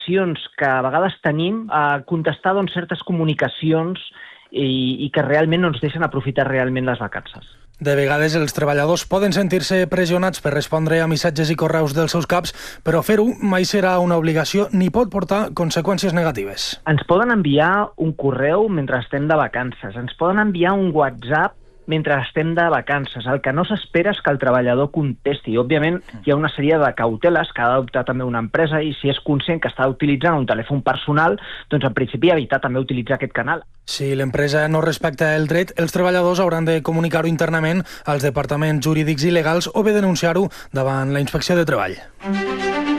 que a vegades tenim a contestar certes comunicacions i que realment no ens deixen aprofitar realment les vacances. De vegades els treballadors poden sentir-se pressionats per respondre a missatges i correus dels seus caps, però fer-ho mai serà una obligació ni pot portar conseqüències negatives. Ens poden enviar un correu mentre estem de vacances, ens poden enviar un WhatsApp mentre estem de vacances. El que no s'espera és que el treballador contesti. Òbviament, hi ha una sèrie de cauteles que ha d'adoptar també una empresa i si és conscient que està utilitzant un telèfon personal, doncs en principi evitar també utilitzar aquest canal. Si l'empresa no respecta el dret, els treballadors hauran de comunicar-ho internament als departaments jurídics i legals o bé denunciar-ho davant la Inspecció de Treball.